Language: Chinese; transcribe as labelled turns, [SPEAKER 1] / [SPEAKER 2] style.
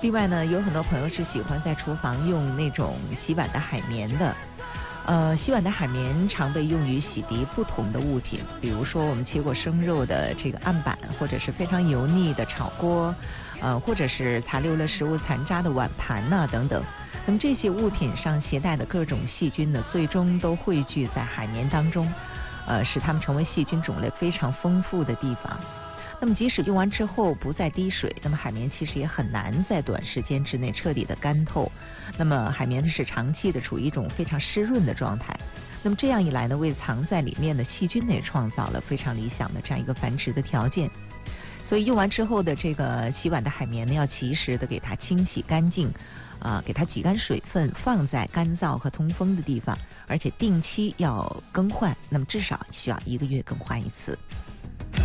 [SPEAKER 1] 另外呢，有很多朋友是喜欢在厨房用那种洗碗的海绵的。洗碗的海绵常被用于洗涤不同的物品，比如说我们切过生肉的这个案板，或者是非常油腻的炒锅，或者是残留了食物残渣的碗盘呐等等。那么这些物品上携带的各种细菌呢，最终都汇聚在海绵当中，使它们成为细菌种类非常丰富的地方。那么即使用完之后不再滴水，那么海绵其实也很难在短时间之内彻底的干透。那么海绵是长期的处于一种非常湿润的状态。那么这样一来呢，为藏在里面的细菌呢也创造了非常理想的这样一个繁殖的条件。所以用完之后的这个洗碗的海绵呢，要及时的给它清洗干净，给它挤干水分，放在干燥和通风的地方，而且定期要更换，那么至少需要1个月更换一次。